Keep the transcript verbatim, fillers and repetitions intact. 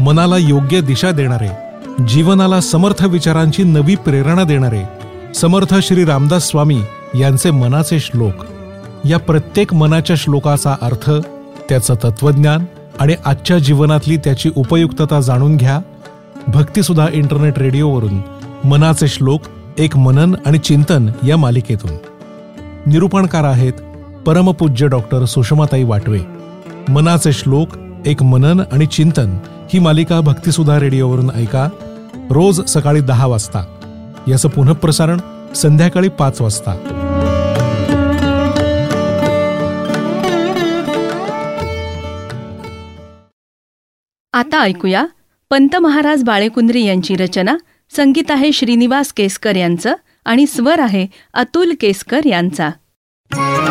मनाला योग्य दिशा देणारे, जीवनाला समर्थ विचारांची नवी प्रेरणा देणारे समर्थ श्री रामदास स्वामी यांचे मनाचे श्लोक. या प्रत्येक मनाच्या श्लोकाचा अर्थ, त्याचं तत्वज्ञान आणि आजच्या जीवनातली त्याची उपयुक्तता जाणून घ्या. भक्तिसुधा इंटरनेट रेडिओवरून मनाचे श्लोक, एक मनन आणि चिंतन या मालिकेतून. निरूपणकार आहेत परमपूज्य डॉक्टर सुषमाताई वाटवे. मनाचे श्लोक, एक मनन आणि चिंतन ही मालिका भक्तिसुधा रेडिओवरून ऐका रोज सकाळी दहा वाजता. याचं पुनःप्रसारण संध्याकाळी पाच वाजता. आता ऐकूया पंत महाराज बाळेकुंद्री यांची रचना. संगीत आहे श्रीनिवास केसकर यांचं आणि स्वर आहे अतुल केसकर यांचा.